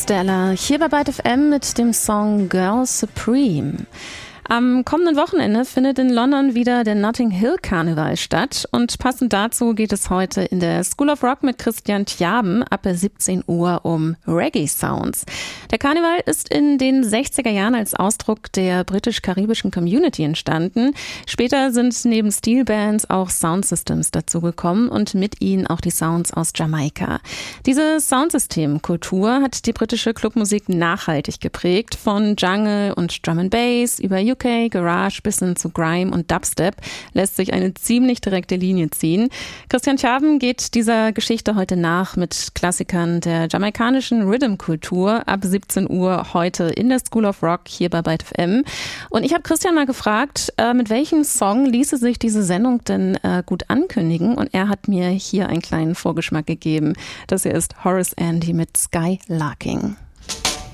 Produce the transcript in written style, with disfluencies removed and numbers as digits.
Stella hier bei Byte FM mit dem Song Girl Supreme. Am kommenden Wochenende findet in London wieder der Notting Hill Karneval statt und passend dazu geht es heute in der School of Rock mit Christian Tjaben ab 17 Uhr um Reggae Sounds. Der Karneval ist in den 60er Jahren als Ausdruck der britisch-karibischen Community entstanden. Später sind neben Steelbands auch Soundsystems dazugekommen und mit ihnen auch die Sounds aus Jamaika. Diese Soundsystem-Kultur hat die britische Clubmusik nachhaltig geprägt, von Jungle und Drum and Bass über UK, Garage bis hin zu Grime und Dubstep lässt sich eine ziemlich direkte Linie ziehen. Christian Tjaben geht dieser Geschichte heute nach mit Klassikern der jamaikanischen Rhythm-Kultur ab 17 Uhr heute in der School of Rock hier bei Byte FM. Und ich habe Christian mal gefragt, mit welchem Song ließe sich diese Sendung denn gut ankündigen? Und er hat mir hier einen kleinen Vorgeschmack gegeben. Das hier ist Horace Andy mit Skylarking.